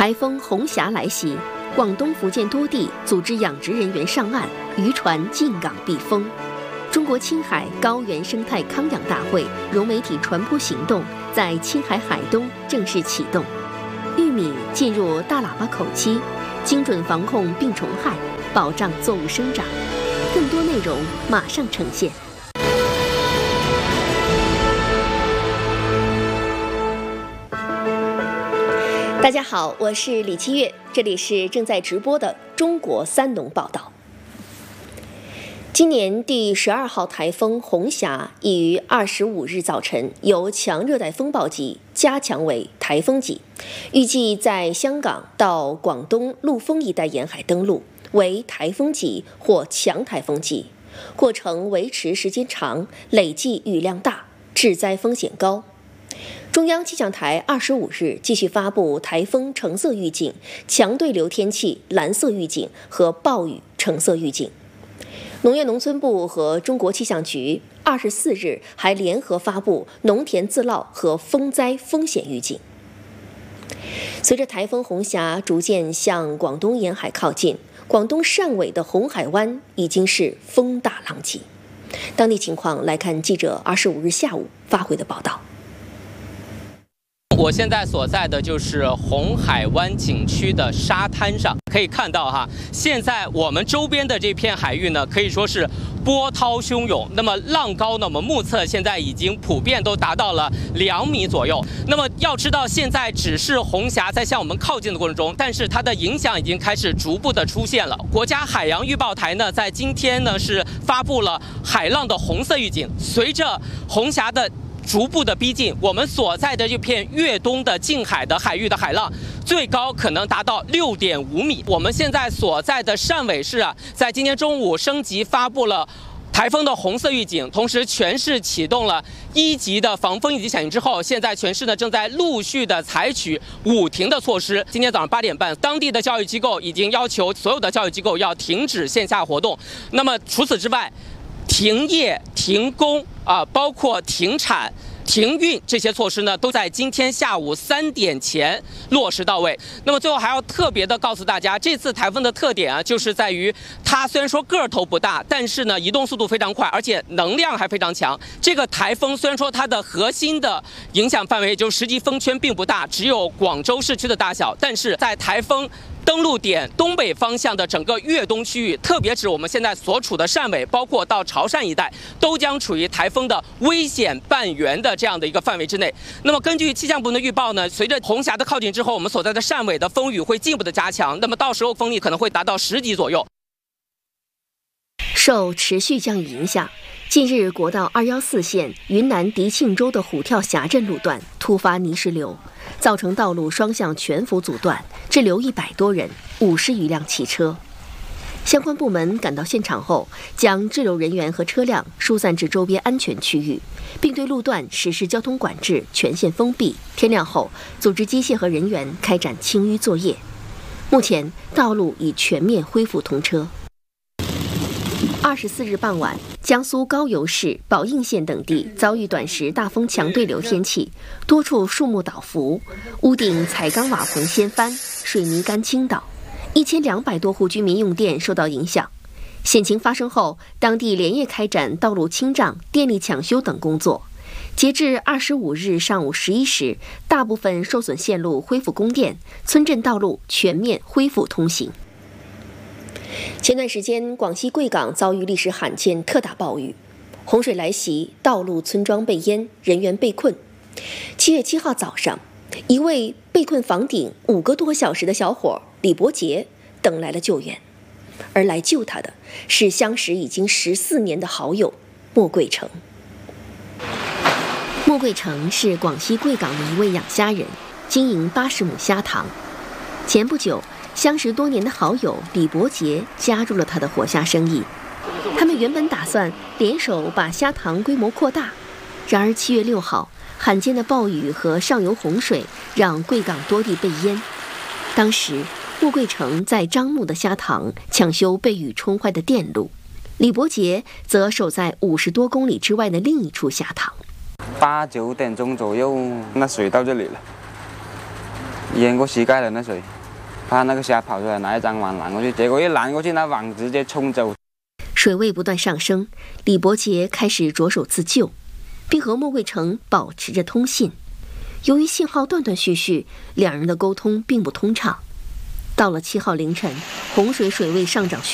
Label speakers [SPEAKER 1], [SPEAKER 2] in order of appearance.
[SPEAKER 1] 台风红霞来袭，广东、福建多地组织养殖人员上岸，渔船进港避风。中国青海高原生态康养大会融媒体传播行动在青海海东正式启动，玉米进入大喇叭口期，精准防控病虫害，保障作物生长。更多内容马上呈现。大家好，我是李七月，这里是正在直播的中国三农报道。今年第12号台风红霞已于25日早晨由强热带风暴级加强为台风级，预计在香港到广东陆丰一带沿海登陆，为台风级或强台风级，过程维持时间长，累计雨量大，致灾风险高。中央气象台25日继续发布台风橙色预警、强对流天气蓝色预警和暴雨橙色预警。农业农村部和中国气象局24日还联合发布农田自涝和风灾风险预警。随着台风红霞逐渐向广东沿海靠近，广东汕尾的红海湾已经是风大浪急。当地情况来看记者25日下午发回的报道。
[SPEAKER 2] 我现在所在的就是红海湾景区的沙滩上，可以看到哈，现在我们周边的这片海域呢，可以说是波涛汹涌。那么浪高呢，我们目测现在已经普遍都达到了2米左右。那么要知道，现在只是红霞在向我们靠近的过程中，但是它的影响已经开始逐步的出现了。国家海洋预报台呢，在今天呢是发布了海浪的红色预警。随着红霞的逐步的逼近，我们所在的这片粤东的近海的海域的海浪最高可能达到6.5米。我们现在所在的汕尾市在今天中午升级发布了台风的红色预警，同时全市启动了1级的防风应急响应之后，现在全市呢正在陆续的采取5停的措施。今天早上8点半，当地的教育机构已经要求所有的教育机构要停止线下活动。那么除此之外，停业、停工包括停产、停运这些措施呢，都在今天下午3点前落实到位。那么最后还要特别的告诉大家，这次台风的特点就是在于它虽然说个头不大，但是呢移动速度非常快，而且能量还非常强。这个台风虽然说它的核心的影响范围，也就是实际风圈并不大，只有广州市区的大小，但是在台风登陆点东北方向的整个粤东区域，特别指我们现在所处的汕尾，包括到潮汕一带，都将处于台风的危险半圆的这样的一个范围之内。那么根据气象部的预报呢，随着红霞的靠近之后，我们所在的汕尾的风雨会进一步的加强，那么到时候风力可能会达到10级左右。
[SPEAKER 1] 受持续降雨影响，近日国道214线云南迪庆州的虎跳峡镇路段突发泥石流，造成道路双向全幅阻断，滞留100多人，50余辆汽车。相关部门赶到现场后，将滞留人员和车辆疏散至周边安全区域，并对路段实施交通管制，全线封闭。天亮后，组织机械和人员开展清淤作业。目前，道路已全面恢复通车。24日傍晚，江苏高邮市、宝应县等地遭遇短时大风强对流天气，多处树木倒伏，屋顶彩钢瓦棚掀翻，水泥杆倾倒，1200多户居民用电受到影响。险情发生后，当地连夜开展道路清障、电力抢修等工作。截至25日上午11时，大部分受损线路恢复供电，村镇道路全面恢复通行。前段时间，广西贵港遭遇历史罕见特大暴雨，洪水来袭，道路村庄被淹，人员被困。7月7号早上，一位被困房顶5个多小时的小伙李伯杰等来了救援，而来救他的是相识已经14年的好友莫贵成。莫贵成是广西贵港的一位养虾人，经营80亩虾塘。前不久，相识多年的好友李伯杰加入了他的活虾生意。他们原本打算联手把虾塘规模扩大，然而7月6号，罕见的暴雨和上游洪水让贵港多地被淹。当时，莫贵成在樟木的虾塘抢修被雨冲坏的电路，李伯杰则守在50多公里之外的另一处虾塘。
[SPEAKER 3] 8、9点钟左右，那水到这里了。 淹过膝盖了那水，怕那个虾跑出来拿一张网拦过去，结果一拦过去，那网直接冲走。
[SPEAKER 1] 水位不断上升，李伯杰开始着手自救，并和莫卫成保持着通信。由于信号断断续续，两人的沟通并不通畅。到了7号凌晨，洪水水位上涨